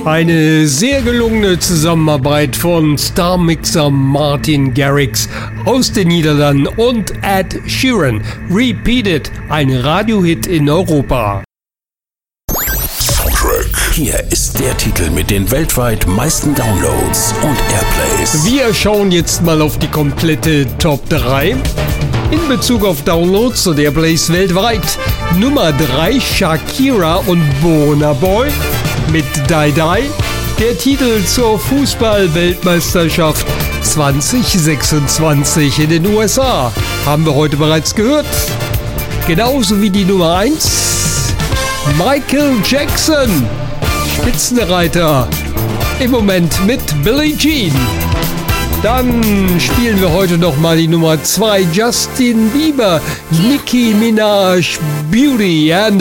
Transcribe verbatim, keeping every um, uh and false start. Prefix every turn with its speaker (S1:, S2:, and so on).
S1: Eine sehr gelungene Zusammenarbeit von Starmixer Martin Garrix aus den Niederlanden und Ed Sheeran. Repeat It, ein Radiohit in Europa.
S2: Soundtrack. Hier ist der Titel mit den weltweit meisten Downloads und Airplays.
S1: Wir schauen jetzt mal auf die komplette Top drei. In Bezug auf Downloads und Airplays weltweit. Nummer drei, Shakira und Burna Boy mit Die Die. Der Titel zur Fußball-Weltmeisterschaft zwanzig sechsundzwanzig in den U S A haben wir heute bereits gehört. Genauso wie die Nummer eins, Michael Jackson, Spitzenreiter, im Moment mit Billie Jean. Dann spielen wir heute nochmal die Nummer zwei, Justin Bieber, Nicki Minaj, Beauty and